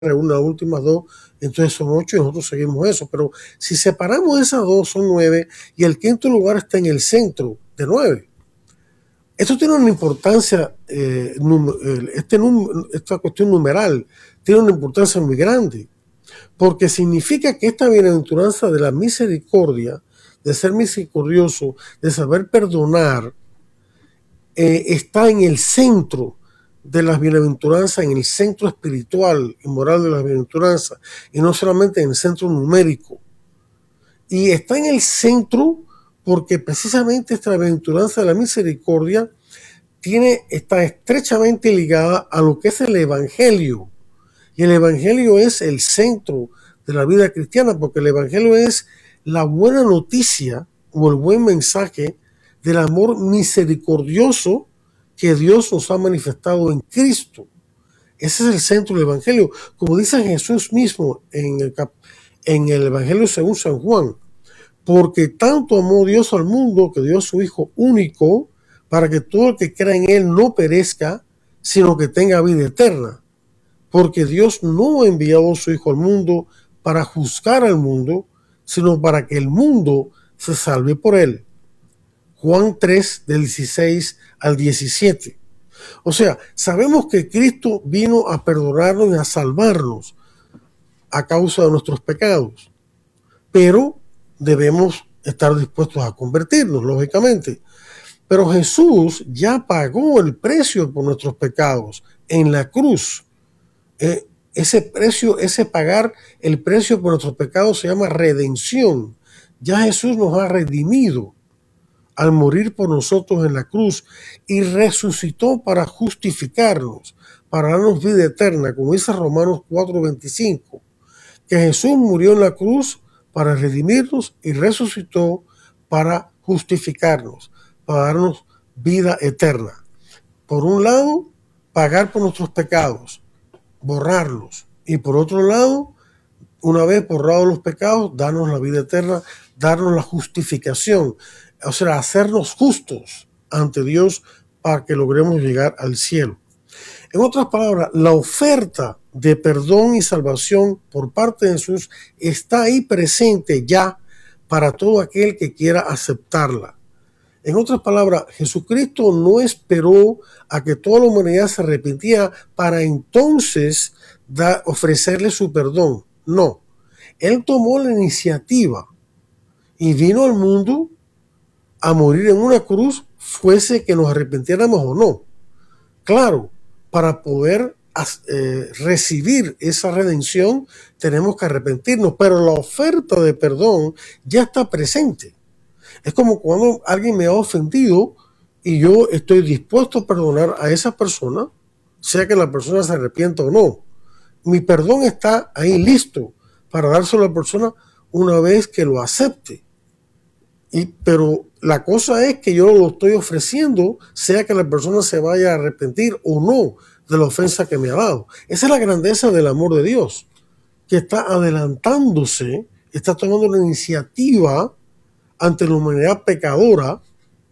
una últimas dos, entonces son 8 y nosotros seguimos eso. Pero si separamos esas dos, son 9 y el quinto lugar está en el centro de 9. Esto tiene una importancia, esta cuestión numeral tiene una importancia muy grande, porque significa que esta bienaventuranza de la misericordia, de ser misericordioso, de saber perdonar, está en el centro de las bienaventuranzas, en el centro espiritual y moral de las bienaventuranzas, y no solamente en el centro numérico. Y está en el centro porque precisamente esta bienaventuranza de la misericordia está estrechamente ligada a lo que es el Evangelio. Y el Evangelio es el centro de la vida cristiana, porque el Evangelio es la buena noticia o el buen mensaje del amor misericordioso que Dios nos ha manifestado en Cristo. Ese es el centro del Evangelio. Como dice Jesús mismo en el Evangelio según San Juan, porque tanto amó Dios al mundo que dio a su Hijo único para que todo el que crea en Él no perezca, sino que tenga vida eterna. Porque Dios no ha enviado a su Hijo al mundo para juzgar al mundo, sino para que el mundo se salve por Él. Juan 3, del 16 al 17. O sea, sabemos que Cristo vino a perdonarnos y a salvarnos a causa de nuestros pecados, pero debemos estar dispuestos a convertirnos, lógicamente. Pero Jesús ya pagó el precio por nuestros pecados en la cruz. Ese pagar el precio por nuestros pecados se llama redención. Ya Jesús nos ha redimido al morir por nosotros en la cruz y resucitó para justificarnos, para darnos vida eterna, como dice Romanos 4:25, que Jesús murió en la cruz para redimirnos y resucitó para justificarnos, para darnos vida eterna. Por un lado, pagar por nuestros pecados, borrarlos, y por otro lado, una vez borrados los pecados, darnos la vida eterna, darnos la justificación, o sea, hacernos justos ante Dios para que logremos llegar al cielo. En otras palabras, la oferta de perdón y salvación por parte de Jesús está ahí presente ya para todo aquel que quiera aceptarla. En otras palabras, Jesucristo no esperó a que toda la humanidad se arrepintiera para entonces ofrecerle su perdón. No, Él tomó la iniciativa y vino al mundo a morir en una cruz, fuese que nos arrepintiéramos o no. Claro, para poder recibir esa redención tenemos que arrepentirnos, pero la oferta de perdón ya está presente. Es como cuando alguien me ha ofendido y yo estoy dispuesto a perdonar a esa persona, sea que la persona se arrepienta o no. Mi perdón está ahí listo para dárselo a la persona una vez que lo acepte. Pero la cosa es que yo lo estoy ofreciendo, sea que la persona se vaya a arrepentir o no de la ofensa que me ha dado. Esa es la grandeza del amor de Dios, que está adelantándose, está tomando la iniciativa ante la humanidad pecadora,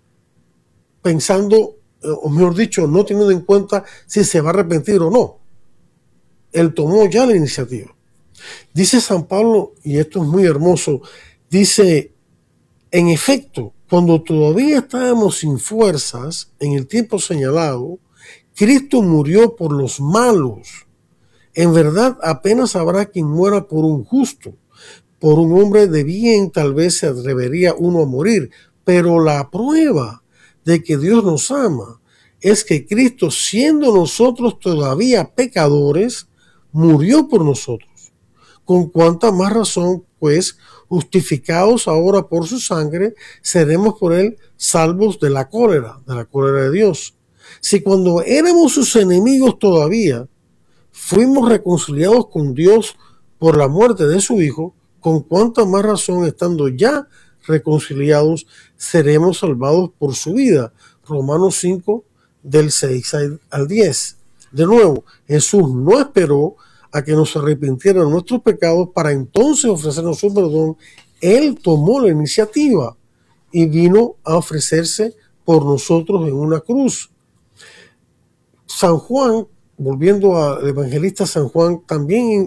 pensando, o mejor dicho, no teniendo en cuenta si se va a arrepentir o no. Él tomó ya la iniciativa. Dice San Pablo, y esto es muy hermoso, dice: en efecto, cuando todavía estábamos sin fuerzas, en el tiempo señalado, Cristo murió por los malos. En verdad, apenas habrá quien muera por un justo. Por un hombre de bien tal vez se atrevería uno a morir, pero la prueba de que Dios nos ama es que Cristo, siendo nosotros todavía pecadores, murió por nosotros. Con cuánta más razón, pues, justificados ahora por su sangre, seremos por él salvos de la cólera de Dios. Si cuando éramos sus enemigos todavía fuimos reconciliados con Dios por la muerte de su Hijo, con cuánta más razón, estando ya reconciliados, seremos salvados por su vida. Romanos 5, del 6 al 10. De nuevo, Jesús no esperó a que nos arrepintieran de nuestros pecados para entonces ofrecernos su perdón. Él tomó la iniciativa y vino a ofrecerse por nosotros en una cruz. San Juan volviendo al evangelista San Juan, también